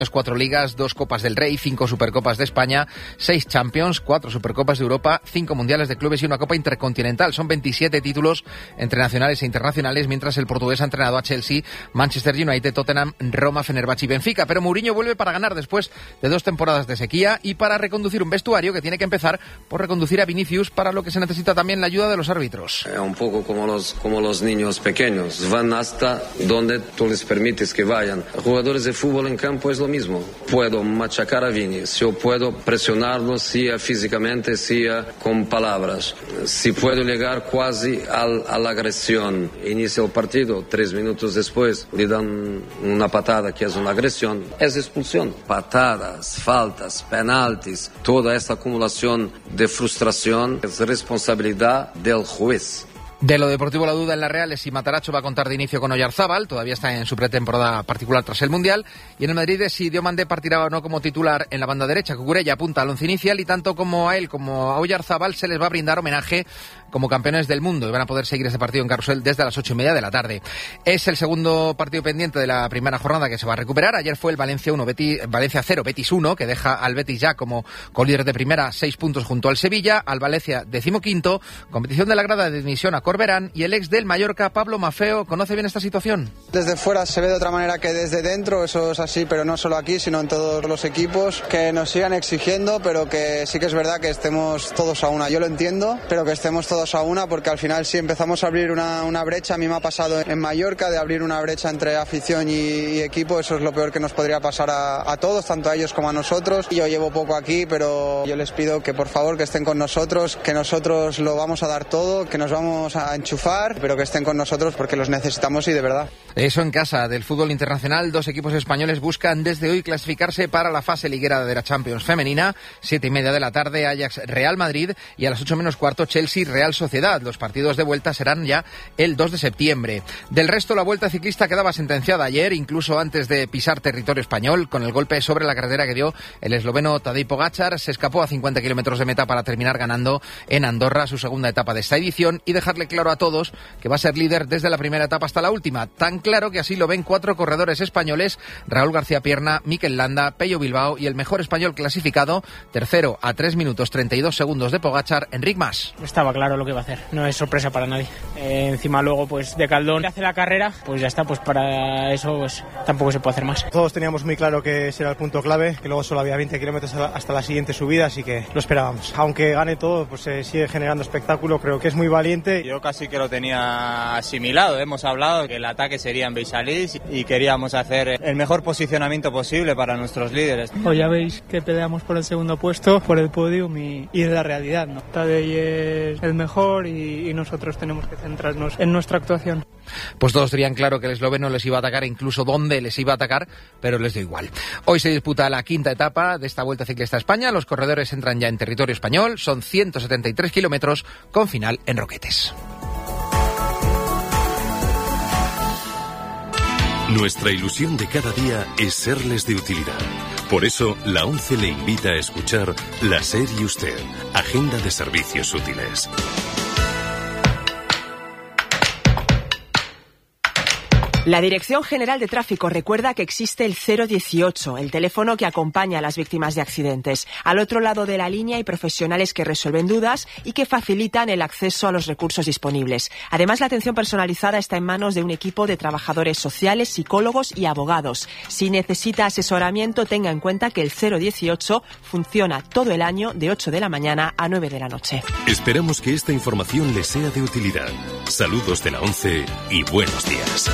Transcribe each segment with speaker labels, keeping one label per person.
Speaker 1: 4 ligas, 2 Copas del Rey, 5 Supercopas de España, 6 Champions, 4 Supercopas de Europa, 5 Mundiales de Clubes y una Copa Intercontinental. Son 27 títulos entre nacionales e internacionales, mientras el portugués ha entrenado a Chelsea, Manchester United, Tottenham, Roma, Fenerbahce y Benfica. Pero Mourinho vuelve para ganar después de 2 temporadas de sequía y para reconducir un vestuario que tiene que empezar por reconducir a Vinicius, para lo que se necesita también la ayuda de los árbitros.
Speaker 2: Es un poco como los niños pequeños, van hasta donde tú les permites que vayan. Jugadores de fútbol en campo es lo mismo. Puedo machacar a Vini, si yo puedo presionarlo, sea físicamente, sea con palabras. Si puedo llegar casi a la agresión. Inicia el partido, 3 minutos después le dan una patada que es una agresión, es expulsión. Patadas, faltas, penaltis, toda esta acumulación de frustración es responsabilidad del juez.
Speaker 1: De lo deportivo, la duda en la Real es si Matarazzo va a contar de inicio con Oyarzábal, todavía está en su pretemporada particular tras el Mundial, y en el Madrid es si Diomande partirá o no como titular en la banda derecha. Cucurella apunta al once inicial y tanto como a él como a Oyarzábal se les va a brindar homenaje como campeones del mundo y van a poder seguir ese partido en Carrusel desde las 8:30 de la tarde. Es el segundo partido pendiente de la primera jornada que se va a recuperar. Ayer fue el Valencia 0, Betis 1, que deja al Betis ya como colíder de primera, 6 puntos junto al Sevilla, al Valencia 15º, competición de la grada de admisión a Corberán, y el ex del Mallorca, Pablo Maffeo, conoce bien esta situación.
Speaker 3: Desde fuera se ve de otra manera que desde dentro, eso es así, pero no solo aquí, sino en todos los equipos, que nos sigan exigiendo, pero que sí que es verdad que estemos todos a una. Yo lo entiendo, pero que estemos todos a una, porque al final si empezamos a abrir una brecha, a mí me ha pasado en Mallorca de abrir una brecha entre afición y equipo, eso es lo peor que nos podría pasar a todos, tanto a ellos como a nosotros. Yo llevo poco aquí, pero yo les pido que por favor que estén con nosotros, que nosotros lo vamos a dar todo, que nos vamos a enchufar, pero que estén con nosotros porque los necesitamos y de verdad.
Speaker 1: Eso en casa del fútbol internacional, 2 equipos españoles buscan desde hoy clasificarse para la fase liguera de la Champions femenina, 7:30 de la tarde, Ajax Real Madrid, y a las 8 menos cuarto Chelsea Real Sociedad. Los partidos de vuelta serán ya el 2 de septiembre. Del resto, la Vuelta Ciclista quedaba sentenciada ayer, incluso antes de pisar territorio español, con el golpe sobre la carretera que dio el esloveno Tadej Pogačar. Se escapó a 50 kilómetros de meta para terminar ganando en Andorra su segunda etapa de esta edición y dejarle claro a todos que va a ser líder desde la primera etapa hasta la última. Tan claro que así lo ven 4 corredores españoles: Raúl García Pierna, Mikel Landa, Pello Bilbao y el mejor español clasificado, tercero a 3 minutos 32 segundos de Pogačar, Enric Mas.
Speaker 4: Estaba claro lo que va a hacer, no es sorpresa para nadie. Encima luego pues de Caldón hace la carrera, pues ya está, pues para eso pues tampoco se puede hacer más.
Speaker 5: Todos teníamos muy claro que ese era el punto clave, que luego solo había 20 kilómetros hasta la siguiente subida, así que lo esperábamos. Aunque gane todo, pues se sigue generando espectáculo, creo que es muy valiente.
Speaker 6: Yo casi que lo tenía asimilado, hemos hablado que el ataque sería en Beisalís y queríamos hacer el mejor posicionamiento posible para nuestros líderes.
Speaker 4: Pues ya veis que peleamos por el segundo puesto, por el podium y es la realidad, ¿no? Tadej es el mejor y nosotros tenemos que centrarnos en nuestra actuación.
Speaker 1: Pues todos tenían claro que el esloveno les iba a atacar, incluso dónde les iba a atacar, pero les dio igual. Hoy se disputa la quinta etapa de esta Vuelta Ciclista a España. Los corredores entran ya en territorio español, son 173 kilómetros con final en Roquetes.
Speaker 7: Nuestra ilusión de cada día es serles de utilidad. Por eso, la ONCE le invita a escuchar La SER y Usted, Agenda de Servicios Útiles.
Speaker 8: La Dirección General de Tráfico recuerda que existe el 018, el teléfono que acompaña a las víctimas de accidentes. Al otro lado de la línea hay profesionales que resuelven dudas y que facilitan el acceso a los recursos disponibles. Además, la atención personalizada está en manos de un equipo de trabajadores sociales, psicólogos y abogados. Si necesita asesoramiento, tenga en cuenta que el 018 funciona todo el año de 8 de la mañana a 9 de la noche.
Speaker 7: Esperamos que esta información les sea de utilidad. Saludos de la ONCE y buenos días.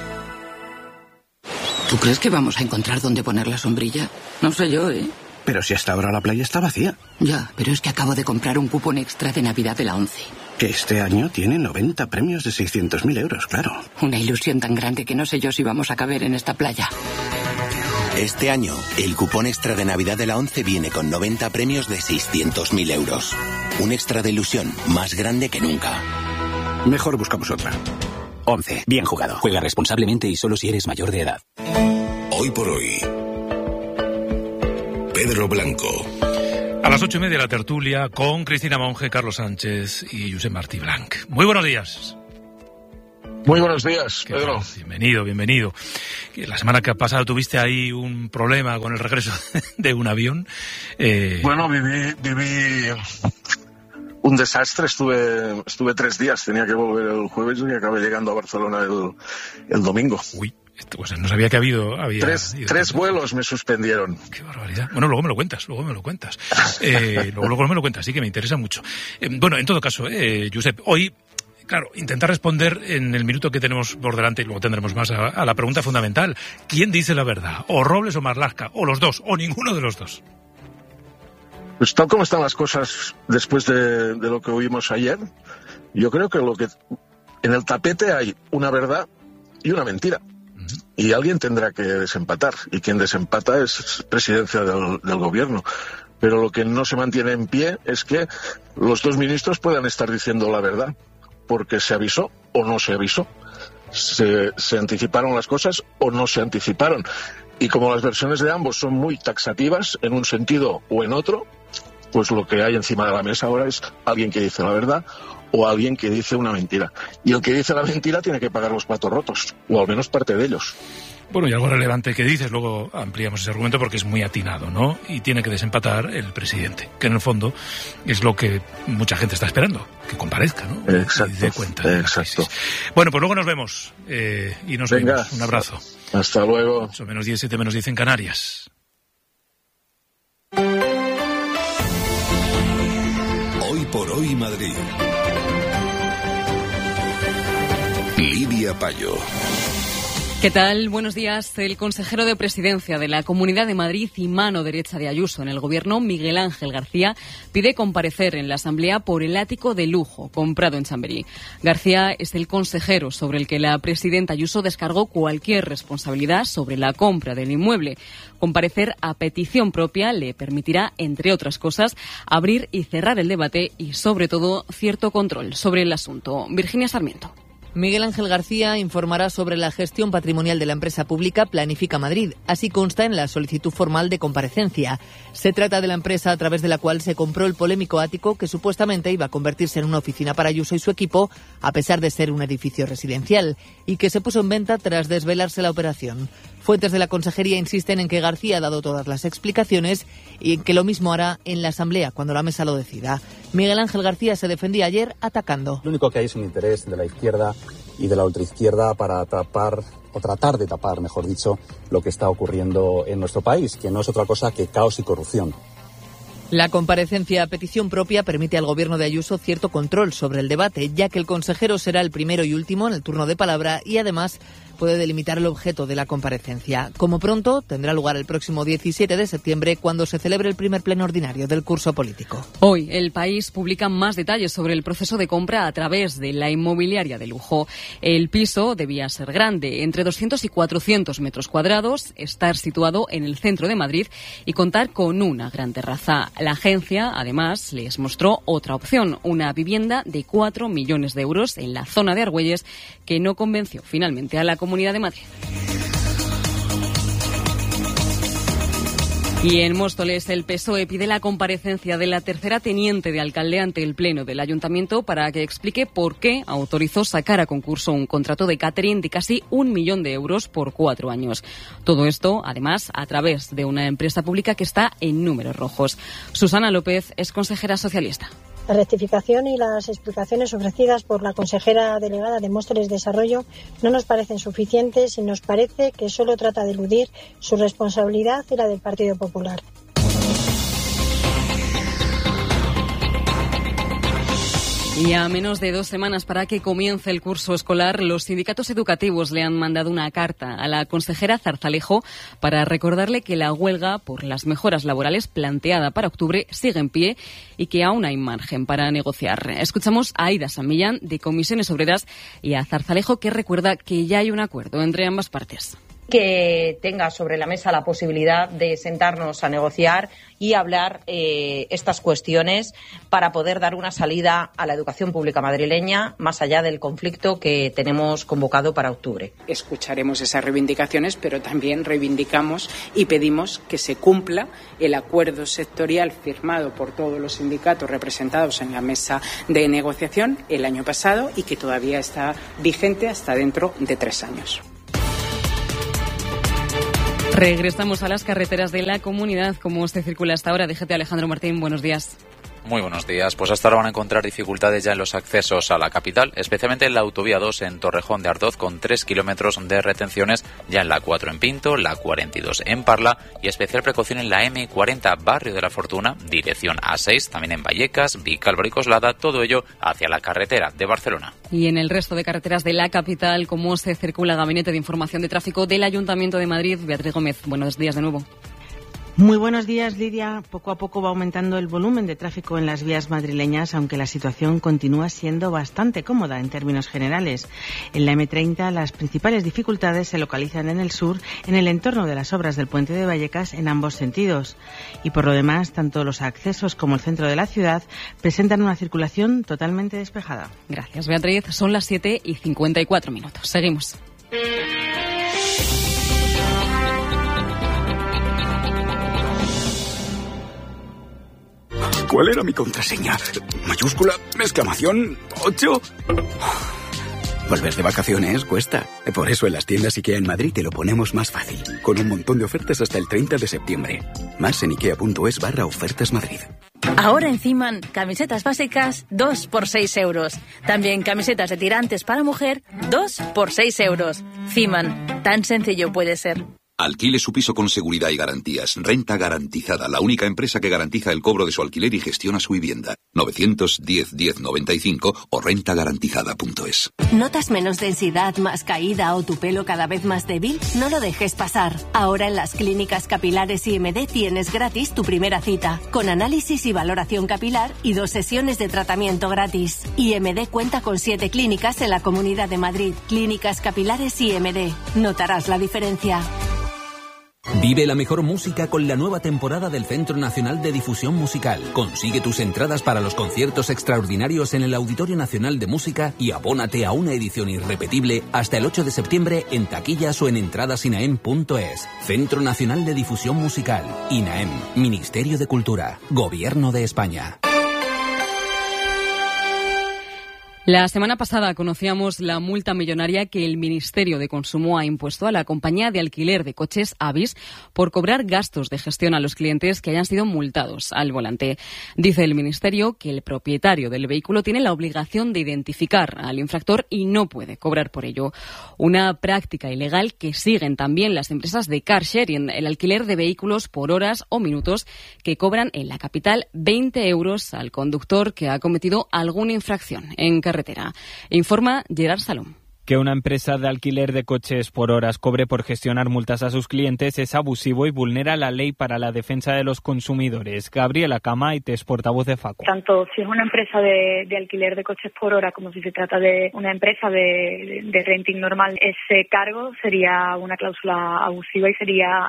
Speaker 9: ¿Tú crees que vamos a encontrar dónde poner la sombrilla? No sé yo, ¿eh?
Speaker 10: Pero si hasta ahora la playa está vacía.
Speaker 9: Ya, pero es que acabo de comprar un cupón extra de Navidad de la ONCE.
Speaker 10: Que este año tiene 90 premios de 600.000 euros, claro.
Speaker 9: Una ilusión tan grande que no sé yo si vamos a caber en esta playa.
Speaker 11: Este año, el cupón extra de Navidad de la ONCE viene con 90 premios de 600.000 euros. Un extra de ilusión más grande que nunca.
Speaker 10: Mejor buscamos otra. ONCE, bien jugado.
Speaker 12: Juega responsablemente y solo si eres mayor de edad.
Speaker 13: Hoy por hoy, Pedro Blanco.
Speaker 14: A las 8:30 la tertulia con Cristina Monge, Carlos Sánchez y Josep Martí Blanc. Muy buenos días.
Speaker 15: Muy buenos días, Pedro.
Speaker 14: Bienvenido. La semana que ha pasado tuviste ahí un problema con el regreso de un avión.
Speaker 15: Bueno, viví un desastre. Estuve 3 días, tenía que volver el jueves y acabé llegando a Barcelona el domingo.
Speaker 14: Uy, pues no sabía que había
Speaker 15: tres vuelos me suspendieron.
Speaker 14: Qué barbaridad. Bueno, luego me lo cuentas. Luego me lo cuentas, sí que me interesa mucho. Bueno, en todo caso, Josep, hoy... Claro, intentar responder en el minuto que tenemos por delante, y luego tendremos más, a la pregunta fundamental. ¿Quién dice la verdad? ¿O Robles o Marlaska? ¿O los dos? ¿O ninguno de los dos?
Speaker 15: Pues tal como están las cosas después de lo que oímos ayer, yo creo que en el tapete hay una verdad y una mentira. Y alguien tendrá que desempatar. Y quien desempata es presidencia del gobierno. Pero lo que no se mantiene en pie es que los 2 ministros puedan estar diciendo la verdad. Porque se avisó o no se avisó, se anticiparon las cosas o no se anticiparon. Y como las versiones de ambos son muy taxativas en un sentido o en otro, pues lo que hay encima de la mesa ahora es alguien que dice la verdad o alguien que dice una mentira. Y el que dice la mentira tiene que pagar los platos rotos, o al menos parte de ellos.
Speaker 14: Bueno, y algo relevante que dices, luego ampliamos ese argumento porque es muy atinado, ¿no? Y tiene que desempatar el presidente, que en el fondo es lo que mucha gente está esperando, que comparezca, ¿no?
Speaker 15: Exacto,
Speaker 14: y dé cuenta.
Speaker 15: Exacto.
Speaker 14: Bueno, pues luego nos vemos y nos vemos. Un abrazo.
Speaker 15: Hasta luego.
Speaker 14: 8 menos 10, 7 menos 10 en Canarias.
Speaker 13: Hoy por hoy Madrid. Lidia Payo.
Speaker 16: ¿Qué tal? Buenos días. El consejero de Presidencia de la Comunidad de Madrid y mano derecha de Ayuso en el Gobierno, Miguel Ángel García, pide comparecer en la Asamblea por el ático de lujo comprado en Chamberí. García es el consejero sobre el que la presidenta Ayuso descargó cualquier responsabilidad sobre la compra del inmueble. Comparecer a petición propia le permitirá, entre otras cosas, abrir y cerrar el debate y, sobre todo, cierto control sobre el asunto. Virginia Sarmiento.
Speaker 17: Miguel Ángel García informará sobre la gestión patrimonial de la empresa pública Planifica Madrid. Así consta en la solicitud formal de comparecencia. Se trata de la empresa a través de la cual se compró el polémico ático que supuestamente iba a convertirse en una oficina para Ayuso y su equipo, a pesar de ser un edificio residencial, y que se puso en venta tras desvelarse la operación. Fuentes de la consejería insisten en que García ha dado todas las explicaciones y en que lo mismo hará en la Asamblea cuando la mesa lo decida. Miguel Ángel García se defendía ayer atacando.
Speaker 18: Lo único que hay es un interés de la izquierda y de la ultraizquierda para tapar, o tratar de tapar, mejor dicho, lo que está ocurriendo en nuestro país, que no es otra cosa que caos y corrupción.
Speaker 17: La comparecencia a petición propia permite al Gobierno de Ayuso cierto control sobre el debate, ya que el consejero será el primero y último en el turno de palabra y además puede delimitar el objeto de la comparecencia. Como pronto, tendrá lugar el próximo 17 de septiembre, cuando se celebre el primer pleno ordinario del curso político.
Speaker 16: Hoy, El País publica más detalles sobre el proceso de compra a través de la inmobiliaria de lujo. El piso debía ser grande, entre 200 y 400 metros cuadrados, estar situado en el centro de Madrid y contar con una gran terraza. La agencia, además, les mostró otra opción, una vivienda de 4 millones de euros en la zona de Argüelles, que no convenció finalmente a la Comunidad de Madrid. Y en Móstoles, el PSOE pide la comparecencia de la tercera teniente de alcalde ante el Pleno del Ayuntamiento para que explique por qué autorizó sacar a concurso un contrato de catering de casi 1 millón de euros por 4 años. Todo esto, además, a través de una empresa pública que está en números rojos. Susana López es consejera socialista.
Speaker 19: La rectificación y las explicaciones ofrecidas por la consejera delegada de Móstoles Desarrollo no nos parecen suficientes y nos parece que solo trata de eludir su responsabilidad y la del Partido Popular.
Speaker 16: Y a menos de 2 semanas para que comience el curso escolar, los sindicatos educativos le han mandado una carta a la consejera Zarzalejo para recordarle que la huelga por las mejoras laborales planteada para octubre sigue en pie y que aún hay margen para negociar. Escuchamos a Aida San Millán, de Comisiones Obreras, y a Zarzalejo, que recuerda que ya hay un acuerdo entre ambas partes.
Speaker 20: que tenga sobre la mesa la posibilidad de sentarnos a negociar y hablar estas cuestiones para poder dar una salida a la educación pública madrileña más allá del conflicto que tenemos convocado para octubre.
Speaker 21: Escucharemos esas reivindicaciones, pero también reivindicamos y pedimos que se cumpla el acuerdo sectorial firmado por todos los sindicatos representados en la mesa de negociación el año pasado y que todavía está vigente hasta dentro de 3 años.
Speaker 16: Regresamos a las carreteras de la comunidad. ¿Cómo se circula hasta ahora? DGT Alejandro Martín, buenos días.
Speaker 22: Muy buenos días. Pues hasta ahora van a encontrar dificultades ya en los accesos a la capital, especialmente en la autovía 2 en Torrejón de Ardoz, con 3 kilómetros de retenciones, ya en la 4 en Pinto, la 42 en Parla y especial precaución en la M40 Barrio de la Fortuna, dirección A6, también en Vallecas, Vicálvaro y Coslada, todo ello hacia la carretera de Barcelona.
Speaker 16: Y en el resto de carreteras de la capital, ¿cómo se circula el Gabinete de Información de Tráfico del Ayuntamiento de Madrid? Beatriz Gómez, buenos días de nuevo.
Speaker 23: Muy buenos días, Lidia. Poco a poco va aumentando el volumen de tráfico en las vías madrileñas, aunque la situación continúa siendo bastante cómoda en términos generales. En la M30 las principales dificultades se localizan en el sur, en el entorno de las obras del puente de Vallecas en ambos sentidos. Y por lo demás, tanto los accesos como el centro de la ciudad presentan una circulación totalmente despejada.
Speaker 16: Gracias, Beatriz. Son las 7:54. Seguimos.
Speaker 24: ¿Cuál era mi contraseña? ¿Mayúscula? ¿Exclamación? ¿8? Volver de vacaciones cuesta. Por eso en las tiendas IKEA en Madrid te lo ponemos más fácil. Con un montón de ofertas hasta el 30 de septiembre. Más en ikea.es/ofertas Madrid.
Speaker 25: Ahora en Ciman, camisetas básicas 2 por 6 euros. También camisetas de tirantes para mujer 2 por 6 euros. Ciman, tan sencillo puede ser.
Speaker 13: Alquile su piso con seguridad y garantías. Renta Garantizada, la única empresa que garantiza el cobro de su alquiler y gestiona su vivienda. 910-1095 o rentagarantizada.es.
Speaker 26: ¿Notas menos densidad, más caída o tu pelo cada vez más débil? No lo dejes pasar. Ahora en las clínicas capilares IMD tienes gratis tu primera cita, con análisis y valoración capilar y 2 sesiones de tratamiento gratis. IMD cuenta con 7 clínicas en la Comunidad de Madrid. Clínicas capilares IMD. Notarás la diferencia.
Speaker 12: Vive la mejor música con la nueva temporada del Centro Nacional de Difusión Musical. Consigue tus entradas para los conciertos extraordinarios en el Auditorio Nacional de Música y abónate a una edición irrepetible hasta el 8 de septiembre en taquillas o en entradasinaem.es. Centro Nacional de Difusión Musical. INAEM. Ministerio de Cultura. Gobierno de España.
Speaker 16: La semana pasada conocíamos la multa millonaria que el Ministerio de Consumo ha impuesto a la compañía de alquiler de coches Avis por cobrar gastos de gestión a los clientes que hayan sido multados al volante. Dice el Ministerio que el propietario del vehículo tiene la obligación de identificar al infractor y no puede cobrar por ello. Una práctica ilegal que siguen también las empresas de car sharing, el alquiler de vehículos por horas o minutos, que cobran en la capital 20 euros al conductor que ha cometido alguna infracción en carretera. Informa Gerard Salom.
Speaker 27: Que una empresa de alquiler de coches por horas cobre por gestionar multas a sus clientes es abusivo y vulnera la ley para la defensa de los consumidores. Gabriela Camaites, portavoz de Facua.
Speaker 28: Tanto si es una empresa de alquiler de coches por hora como si se trata de una empresa de renting normal, ese cargo sería una cláusula abusiva y sería...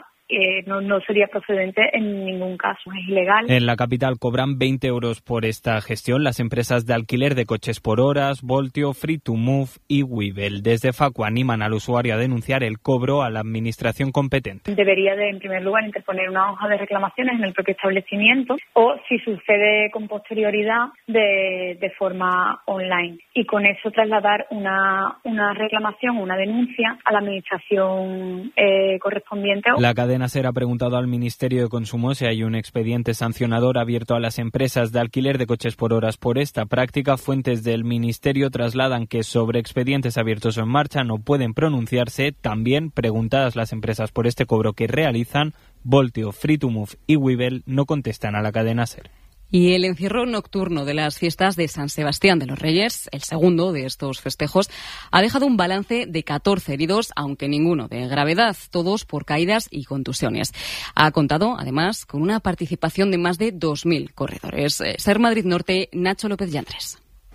Speaker 28: No sería procedente en ningún caso, es ilegal.
Speaker 27: En la capital cobran 20 euros por esta gestión las empresas de alquiler de coches por horas, Voltio, Free2Move y Webull. Desde Facua animan al usuario a denunciar el cobro a la administración competente.
Speaker 28: Debería de, en primer lugar, interponer una hoja de reclamaciones en el propio establecimiento o, si sucede con posterioridad, de forma online. Y con eso trasladar una reclamación, una denuncia a la administración correspondiente.
Speaker 27: La cadena SER ha preguntado al Ministerio de Consumo si hay un expediente sancionador abierto a las empresas de alquiler de coches por horas por esta práctica. Fuentes del Ministerio trasladan que sobre expedientes abiertos o en marcha no pueden pronunciarse. También, preguntadas las empresas por este cobro que realizan, Voltio, Free2Move y Webull no contestan a la cadena SER.
Speaker 16: Y el encierro nocturno de las fiestas de San Sebastián de los Reyes, el segundo de estos festejos, ha dejado un balance de 14 heridos, aunque ninguno de gravedad, todos por caídas y contusiones. Ha contado, además, con una participación de más de 2.000 corredores. Ser Madrid Norte, Nacho López Llantres.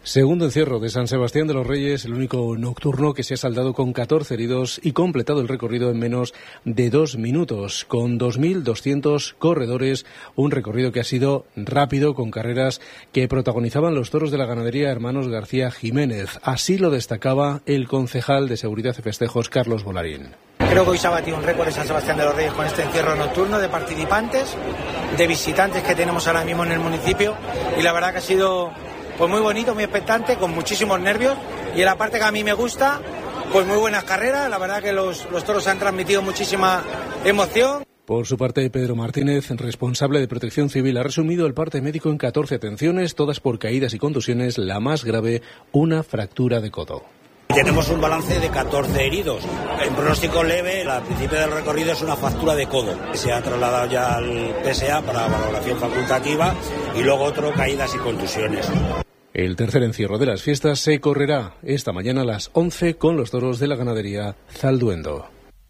Speaker 1: Segundo encierro de San Sebastián de los Reyes, el único nocturno que se ha saldado con 14 heridos y completado el recorrido en menos de 2 minutos, con 2.200 corredores, un recorrido que ha sido rápido, con carreras que protagonizaban los toros de la ganadería Hermanos García Jiménez. Así lo destacaba el concejal de Seguridad y Festejos, Carlos Volarín.
Speaker 2: Creo que hoy se ha batido un récord en San Sebastián de los Reyes con este encierro nocturno de participantes, de visitantes que tenemos ahora mismo en el municipio, y la verdad que ha sido pues muy bonito, muy expectante, con muchísimos nervios, y en la parte que a mí me gusta, pues muy buenas carreras. La verdad que los toros han transmitido muchísima emoción.
Speaker 1: Por su parte, Pedro Martínez, responsable de Protección Civil, ha resumido el parte médico en 14 atenciones, todas por caídas y contusiones, la más grave, una fractura de codo.
Speaker 3: Tenemos un balance de 14 heridos. En pronóstico leve, al principio del recorrido es una fractura de codo. Se ha trasladado ya al PSA para valoración facultativa, y luego otro, caídas y contusiones.
Speaker 1: El tercer encierro de las fiestas se correrá esta mañana a las 11 con los toros de la ganadería Zalduendo.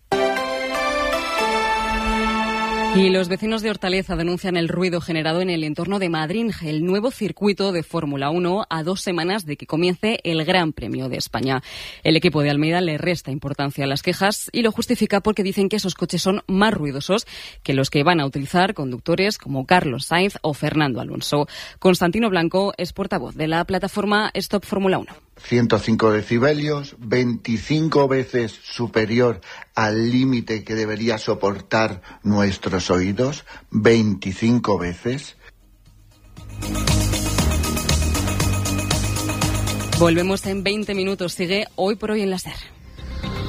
Speaker 16: Y los vecinos de Hortaleza denuncian el ruido generado en el entorno de Madrid, el nuevo circuito de Fórmula 1, a 2 semanas de que comience el Gran Premio de España. El equipo de Almeida le resta importancia a las quejas y lo justifica porque dicen que esos coches son más ruidosos que los que van a utilizar conductores como Carlos Sainz o Fernando Alonso. Constantino Blanco es portavoz de la plataforma Stop Fórmula 1.
Speaker 4: 105 decibelios, 25 veces superior al límite que debería soportar nuestros oídos, 25 veces.
Speaker 16: Volvemos en 20 minutos. Sigue Hoy por Hoy en la SER.